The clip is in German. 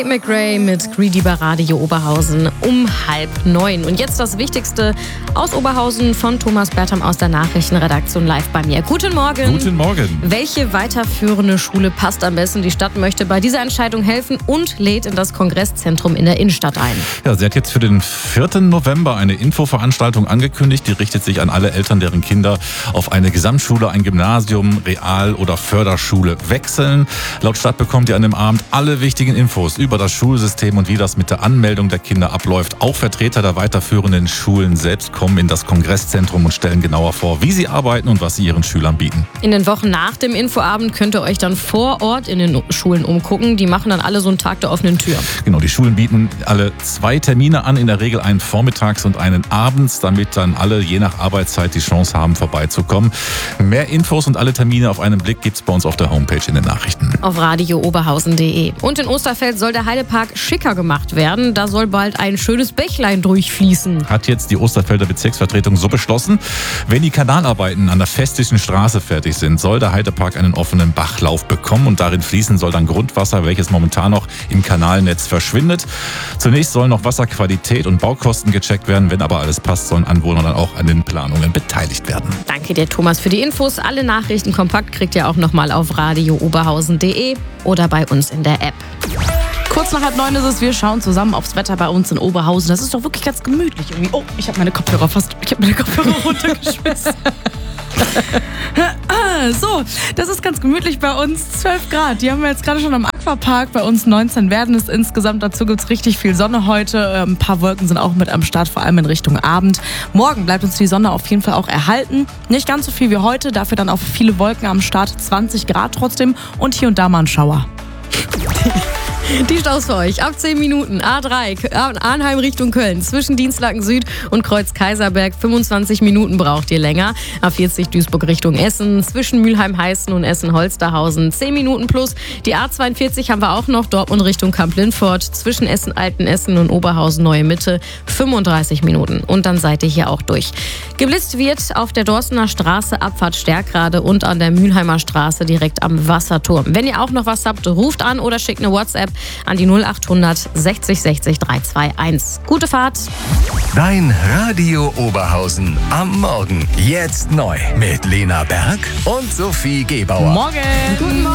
Tate McRae mit Greedy bei Radio Oberhausen um 8:30. Und jetzt das Wichtigste aus Oberhausen von Thomas Bertram aus der Nachrichtenredaktion live bei mir. Guten Morgen. Guten Morgen. Welche weiterführende Schule passt am besten? Die Stadt möchte bei dieser Entscheidung helfen und lädt in das Kongresszentrum in der Innenstadt ein. Ja, sie hat jetzt für den 4. November eine Infoveranstaltung angekündigt. Die richtet sich an alle Eltern, deren Kinder auf eine Gesamtschule, ein Gymnasium, Real- oder Förderschule wechseln. Laut Stadt bekommt ihr an dem Abend alle wichtigen Infos über das Schulsystem und wie das mit der Anmeldung der Kinder abläuft. Auch Vertreter der weiterführenden Schulen selbst kommen in das Kongresszentrum und stellen genauer vor, wie sie arbeiten und was sie ihren Schülern bieten. In den Wochen nach dem Infoabend könnt ihr euch dann vor Ort in den Schulen umgucken. Die machen dann alle so einen Tag der offenen Tür. Genau, die Schulen bieten alle 2 Termine an, in der Regel einen vormittags und einen abends, damit dann alle je nach Arbeitszeit die Chance haben, vorbeizukommen. Mehr Infos und alle Termine auf einen Blick gibt's bei uns auf der Homepage in den Nachrichten. Auf radiooberhausen.de. Und in Osterfeld soll der Heidepark schicker gemacht werden. Da soll bald ein schönes Bächlein durchfließen. Hat jetzt die Osterfelder Bezirksvertretung so beschlossen. Wenn die Kanalarbeiten an der Festischen Straße fertig sind, soll der Heidepark einen offenen Bachlauf bekommen und darin fließen soll dann Grundwasser, welches momentan noch im Kanalnetz verschwindet. Zunächst sollen noch Wasserqualität und Baukosten gecheckt werden. Wenn aber alles passt, sollen Anwohner dann auch an den Planungen beteiligt werden. Danke dir, Thomas, für die Infos. Alle Nachrichten kompakt kriegt ihr auch nochmal auf radiooberhausen.de oder bei uns in der App. Kurz nach 8:30 ist es, wir schauen zusammen aufs Wetter bei uns in Oberhausen. Das ist doch wirklich ganz gemütlich irgendwie. Oh, ich habe meine Kopfhörer runtergeschmissen. So, das ist ganz gemütlich bei uns. 12 Grad. Die haben wir jetzt gerade schon am Aquapark. Bei uns 19 werden es insgesamt. Dazu gibt es richtig viel Sonne heute. Ein paar Wolken sind auch mit am Start, vor allem in Richtung Abend. Morgen bleibt uns die Sonne auf jeden Fall auch erhalten. Nicht ganz so viel wie heute, dafür dann auch viele Wolken am Start. 20 Grad trotzdem und hier und da mal ein Schauer. Die Staus für euch. Ab 10 Minuten. A3, Arnheim Richtung Köln. Zwischen Dienstlaken Süd und Kreuz Kaiserberg. 25 Minuten braucht ihr länger. A40 Duisburg Richtung Essen. Zwischen Mülheim-Heißen und Essen-Holsterhausen. 10 Minuten plus. Die A42 haben wir auch noch. Dortmund Richtung Kamp-Lindfort. Zwischen Essen-Altenessen und Oberhausen Neue Mitte. 35 Minuten. Und dann seid ihr hier auch durch. Geblitzt wird auf der Dorstener Straße, Abfahrt Stärkrade und an der Mülheimer Straße direkt am Wasserturm. Wenn ihr auch noch was habt, ruft an oder schickt eine WhatsApp an die 0800 60 60 321. Gute Fahrt. Dein Radio Oberhausen am Morgen. Jetzt neu mit Lena Berg und Sophie Gebauer. Morgen. Guten Morgen.